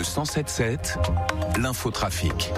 Le 107.7, l'infotrafic.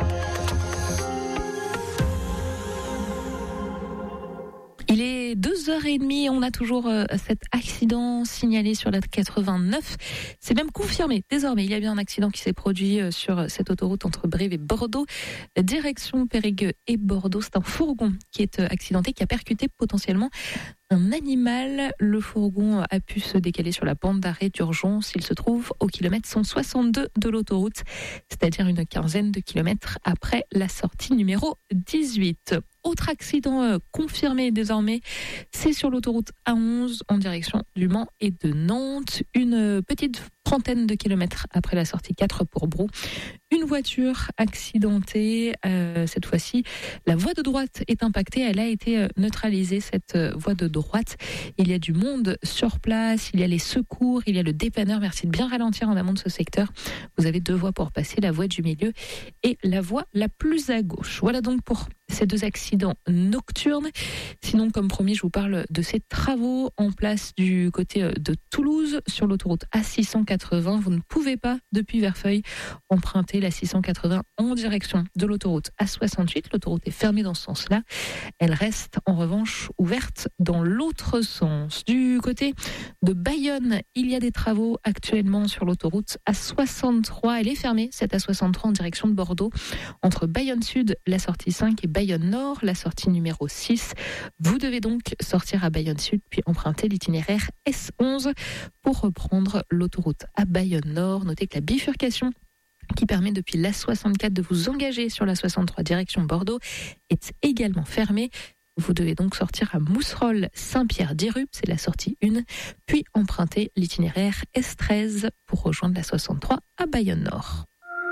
Il est 2h30, on a toujours cet accident signalé sur la 89. C'est même confirmé désormais. Il y a bien un accident qui s'est produit sur cette autoroute entre Brive et Bordeaux, direction Périgueux et Bordeaux. C'est un fourgon qui est accidenté, qui a percuté potentiellement un animal. Le fourgon a pu se décaler sur la bande d'arrêt d'urgence. Il se trouve au kilomètre 162 de l'autoroute, c'est-à-dire une quinzaine de kilomètres après la sortie numéro 18. Autre accident confirmé désormais, c'est sur l'autoroute A11 en direction du Mans et de Nantes. Une petite trentaine de kilomètres après la sortie 4 pour Brou. Une voiture accidentée, cette fois-ci, la voie de droite est impactée. Elle a été neutralisée, cette voie de droite. Il y a du monde sur place, il y a les secours, il y a le dépanneur. Merci de bien ralentir en amont de ce secteur. Vous avez deux voies pour passer, la voie du milieu et la voie la plus à gauche. Voilà donc pour ces deux accidents nocturnes. Sinon, comme promis, je vous parle de ces travaux en place du côté de Toulouse sur l'autoroute A680. Vous ne pouvez pas, depuis Verfeil, emprunter la 680 en direction de l'autoroute A68. L'autoroute est fermée dans ce sens-là. Elle reste en revanche ouverte dans l'autre sens. Du côté de Bayonne, il y a des travaux actuellement sur l'autoroute A63. Elle est fermée, cette A63 en direction de Bordeaux, entre Bayonne Sud, la sortie 5, et Bayonne Nord, la sortie numéro 6. Vous devez donc sortir à Bayonne Sud, puis emprunter l'itinéraire S11 pour reprendre l'autoroute à Bayonne Nord. Notez que la bifurcation qui permet depuis l'A64 de vous engager sur l'A63 direction Bordeaux est également fermée. Vous devez donc sortir à Mousserolles, Saint-Pierre-d'Irup, c'est la sortie 1, puis emprunter l'itinéraire S13 pour rejoindre l'A63 à Bayonne Nord.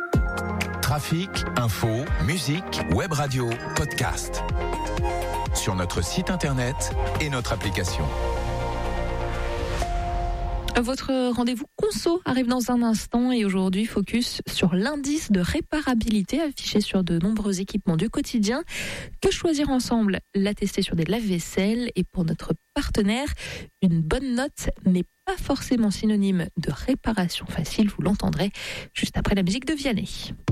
Trafic, info, musique, web radio, podcast. Sur notre site internet et notre application. Votre rendez-vous conso arrive dans un instant et aujourd'hui focus sur l'indice de réparabilité affiché sur de nombreux équipements du quotidien. Que choisir ensemble? L'attester sur des lave-vaisselle, et pour notre partenaire, une bonne note n'est pas forcément synonyme de réparation facile, vous l'entendrez juste après la musique de Vianney.